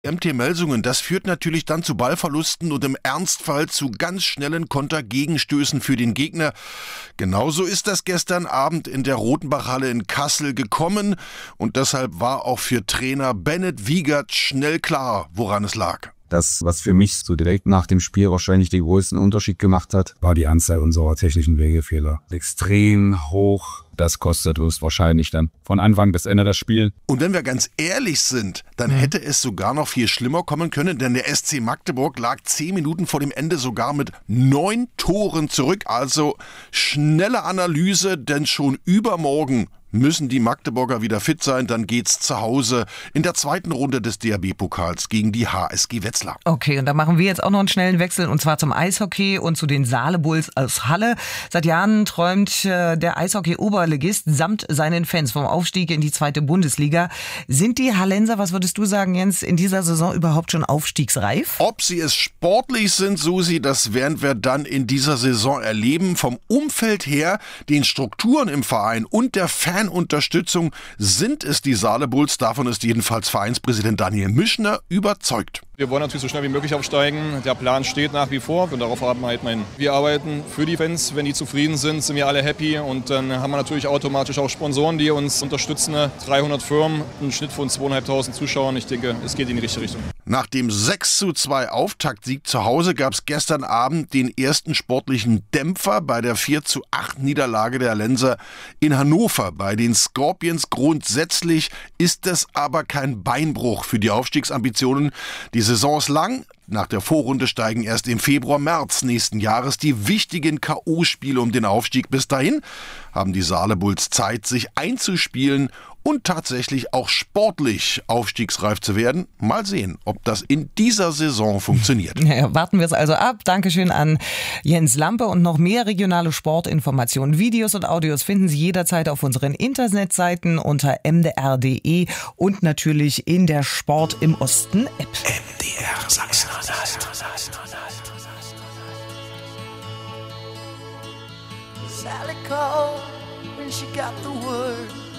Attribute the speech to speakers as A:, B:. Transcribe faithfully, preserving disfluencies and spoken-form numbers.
A: M T Melsungen, das führt natürlich dann zu Ballverlusten und im Ernstfall zu ganz schnellen Kontergegenstößen für den Gegner. Genauso ist das gestern Abend in der Rotenbachhalle in Kassel gekommen und deshalb war auch für Trainer Bennett Wiegert schnell klar, woran es lag.
B: Das, was für mich so direkt nach dem Spiel wahrscheinlich den größten Unterschied gemacht hat, war die Anzahl unserer technischen Wegefehler. Extrem hoch. Das kostet uns wahrscheinlich dann von Anfang bis Ende das Spiel.
A: Und wenn wir ganz ehrlich sind, dann hätte es sogar noch viel schlimmer kommen können, denn der S C Magdeburg lag zehn Minuten vor dem Ende sogar mit neun Toren zurück. Also schnelle Analyse, denn schon übermorgen müssen die Magdeburger wieder fit sein, dann geht's zu Hause in der zweiten Runde des D H B-Pokals gegen die H S G Wetzlar.
C: Okay, und da machen wir jetzt auch noch einen schnellen Wechsel und zwar zum Eishockey und zu den Saale-Bulls aus Halle. Seit Jahren träumt äh, der Eishockey-Oberligist samt seinen Fans vom Aufstieg in die zweite Bundesliga. Sind die Hallenser, was würdest du sagen, Jens, in dieser Saison überhaupt schon aufstiegsreif?
A: Ob sie es sportlich sind, Susi, das werden wir dann in dieser Saison erleben. Vom Umfeld her, den Strukturen im Verein und der Fan Unterstützung sind es die Saale-Bulls. Davon ist jedenfalls Vereinspräsident Daniel Mischner überzeugt.
D: Wir wollen natürlich so schnell wie möglich aufsteigen. Der Plan steht nach wie vor und darauf haben wir halt mein. Wir arbeiten für die Fans. Wenn die zufrieden sind, sind wir alle happy und dann haben wir natürlich automatisch auch Sponsoren, die uns unterstützen. dreihundert Firmen, einen Schnitt von zweitausendfünfhundert Zuschauern. Ich denke, es geht in die richtige Richtung.
A: Nach dem sechs zu zwei Auftaktsieg zu Hause gab es gestern Abend den ersten sportlichen Dämpfer bei der vier zu acht Niederlage der Hallenser in Hannover. Bei den Scorpions grundsätzlich ist es aber kein Beinbruch für die Aufstiegsambitionen. Die Saison ist lang. Nach der Vorrunde steigen erst im Februar, März nächsten Jahres die wichtigen K O-Spiele um den Aufstieg. Bis dahin haben die Saale-Bulls Zeit, sich einzuspielen und tatsächlich auch sportlich aufstiegsreif zu werden. Mal sehen, ob das in dieser Saison funktioniert.
C: Ja, warten wir es also ab. Dankeschön an Jens Lampe und noch mehr regionale Sportinformationen, Videos und Audios finden Sie jederzeit auf unseren Internetseiten unter m d r punkt d e und natürlich in der Sport im Osten App.
A: M D R Sachsen-Anhalt.
E: Sally called when she got the word.